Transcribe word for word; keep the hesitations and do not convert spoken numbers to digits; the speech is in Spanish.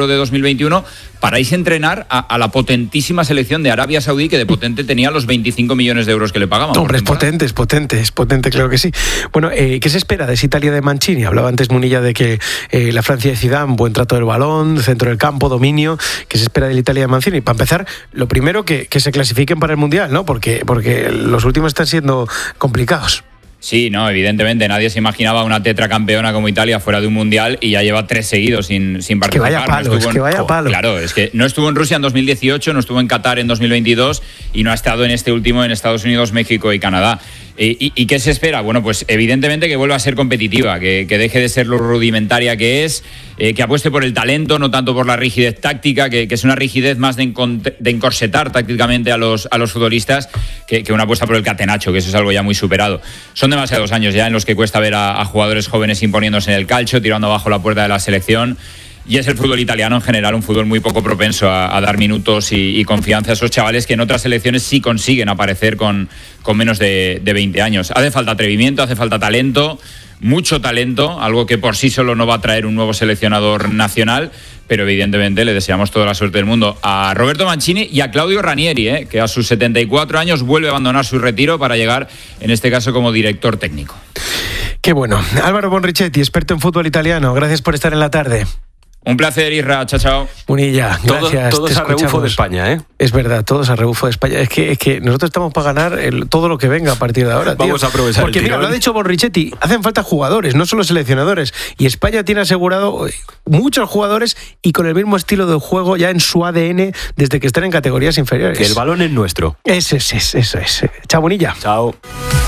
de dos mil veintiuno para irse a entrenar a, a la potentísima selección de Arabia Saudí, que de potente tenía los veinticinco millones de euros que le pagaban. Hombre, es potente, es potente, es potente, claro que sí. Bueno, eh, ¿qué se espera de esa Italia de Mancini? Hablaba antes Munilla de que eh, la Francia de Zidane, buen trato del balón, centro del campo, dominio. ¿Qué se espera de la Italia de Mancini? Para empezar, lo primero, que, que se clasifiquen para el Mundial, ¿no? Porque, porque los últimos están siendo complicados. Sí, no, evidentemente nadie se imaginaba una tetracampeona como Italia fuera de un mundial y ya lleva tres seguidos sin, sin participar. Que vaya palo, no es en, que vaya palo. Claro, es que no estuvo en Rusia en dos mil dieciocho, no estuvo en Qatar en dos mil veintidós y no ha estado en este último en Estados Unidos, México y Canadá. ¿Y, y, y qué se espera? Bueno, pues evidentemente que vuelva a ser competitiva, que, que deje de ser lo rudimentaria que es, eh, que apueste por el talento, no tanto por la rigidez táctica, que, que es una rigidez más de, encont- de encorsetar tácticamente a los, a los futbolistas que, que una apuesta por el catenacho, que eso es algo ya muy superado. Son demasiados años ya en los que cuesta ver a, a jugadores jóvenes imponiéndose en el calcio, tirando abajo la puerta de la selección. Y es el fútbol italiano en general un fútbol muy poco propenso a, a dar minutos y, y confianza a esos chavales que en otras selecciones sí consiguen aparecer con, con menos de, de veinte años. Hace falta atrevimiento, hace falta talento, mucho talento, algo que por sí solo no va a traer un nuevo seleccionador nacional, pero evidentemente le deseamos toda la suerte del mundo a Roberto Mancini y a Claudio Ranieri, ¿eh? que a sus setenta y cuatro años vuelve a abandonar su retiro para llegar, en este caso, como director técnico. Qué bueno. Álvaro Bonrichetti, experto en fútbol italiano, gracias por estar en la tarde. Un placer, Isra. Chao, chao. Munilla, gracias. Todos todo a rebufo de España, ¿eh? Es verdad, todos a rebufo de España. Es que, es que nosotros estamos para ganar el, todo lo que venga a partir de ahora, tío. Vamos a aprovechar. Porque el mira, lo ha dicho Bonrichetti, hacen falta jugadores, no solo seleccionadores. Y España tiene asegurado muchos jugadores y con el mismo estilo de juego ya en su A D N desde que están en categorías inferiores. Que el balón es nuestro. Ese es, ese es, ese es. Chao, Munilla. Chao.